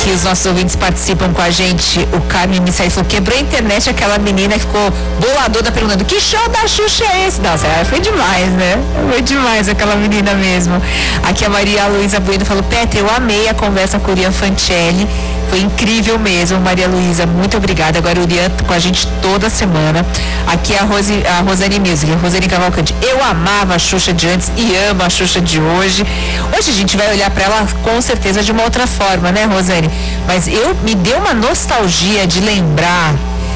Aqui os nossos ouvintes participam com a gente. O Carmen Missai falou: quebrou a internet aquela menina que ficou boladora perguntando: que show da Xuxa é esse? Nossa, foi demais, né? Foi demais aquela menina mesmo. Aqui a Maria Luísa Bueno falou: Petra, eu amei a conversa com o Urian Fancelli. Foi incrível mesmo, Maria Luísa, muito obrigada. Agora o Urian com a gente toda semana. Aqui a Rosane Music, a Rosane Cavalcante. Eu amava a Xuxa de antes e amo a Xuxa de hoje. Hoje a gente vai olhar para ela com certeza de uma outra forma, né, Rosane? Mas me deu uma nostalgia de lembrar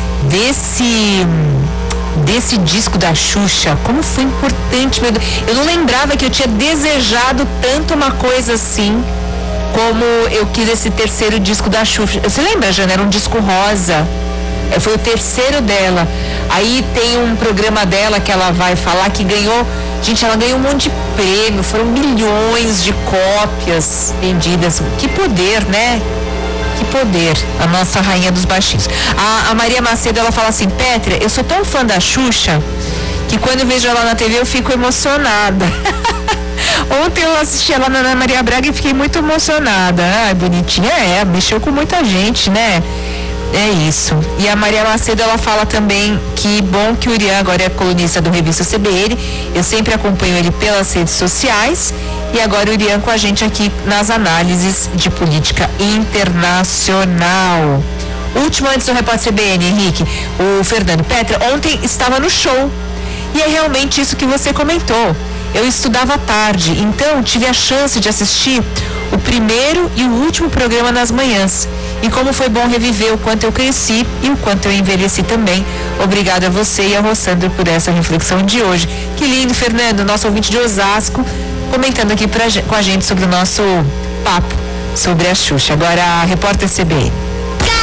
desse disco da Xuxa, como foi importante, meu Deus. Eu não lembrava que eu tinha desejado tanto uma coisa assim, como eu quis esse terceiro disco da Xuxa. Você lembra, Jana? Era um disco rosa. Foi o terceiro dela. Aí tem um programa dela que ela vai falar que ganhou. Gente, ela ganhou um monte de prêmio. Foram milhões de cópias vendidas. Que poder, né? Que poder. A nossa rainha dos baixinhos. A Maria Macedo, ela fala assim: Petra, eu sou tão fã da Xuxa que quando eu vejo ela na TV eu fico emocionada. Ontem eu assisti ela na Ana Maria Braga e fiquei muito emocionada. Bonitinha, mexeu com muita gente, né? É isso. E a Maria Macedo, ela fala também que bom que o Urian agora é colunista do Revista CBN. Eu sempre acompanho ele pelas redes sociais. E agora o Urian com a gente aqui nas análises de política internacional. Último antes do Repórter CBN, Henrique. O Fernando: Petra, ontem estava no show. E é realmente isso que você comentou. Eu estudava à tarde, então tive a chance de assistir o primeiro e o último programa nas manhãs. E como foi bom reviver o quanto eu cresci e o quanto eu envelheci também. Obrigada a você e a Rossandro por essa reflexão de hoje. Que lindo, Fernando, nosso ouvinte de Osasco, comentando aqui com a gente sobre o nosso papo sobre a Xuxa. Agora a Repórter CBN.